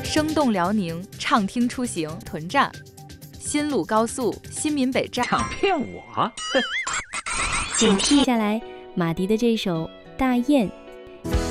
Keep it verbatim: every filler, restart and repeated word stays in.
生动辽宁，畅听出行屯站，新鲁高速新民北站。 想骗我？ 警惕！接下来，马迪的这首《大雁》